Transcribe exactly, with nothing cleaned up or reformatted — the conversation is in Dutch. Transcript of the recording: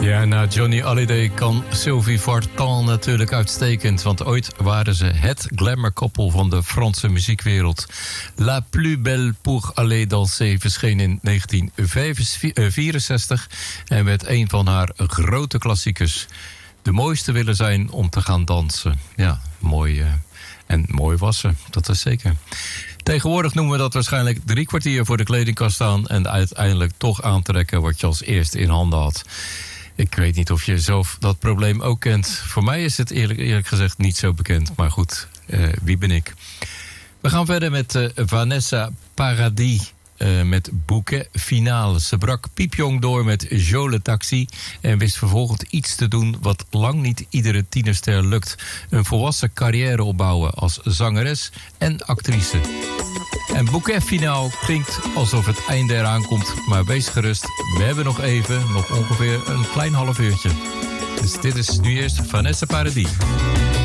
Ja, na Johnny Hallyday kan Sylvie Vartan natuurlijk uitstekend. Want ooit waren ze het glamourkoppel van de Franse muziekwereld. La plus belle pour aller danser verscheen in negentien vierenzestig... en werd een van haar grote klassiekers. De mooiste willen zijn om te gaan dansen. Ja, mooi. Uh, en mooi was ze, dat is zeker. Tegenwoordig noemen we dat waarschijnlijk drie kwartier voor de kledingkast staan... en uiteindelijk toch aantrekken wat je als eerste in handen had. Ik weet niet of je zelf dat probleem ook kent. Voor mij is het eerlijk, eerlijk gezegd niet zo bekend. Maar goed, uh, wie ben ik? We gaan verder met uh, Vanessa Paradis. Uh, met Bouquet Finale. Ze brak piepjong door met Jo le Taxi en wist vervolgens iets te doen wat lang niet iedere tienerster lukt. Een volwassen carrière opbouwen als zangeres en actrice. En Bouquet Finale klinkt alsof het einde eraan komt, maar wees gerust, we hebben nog even, nog ongeveer een klein half uurtje. Dus dit is nu eerst Vanessa Paradis.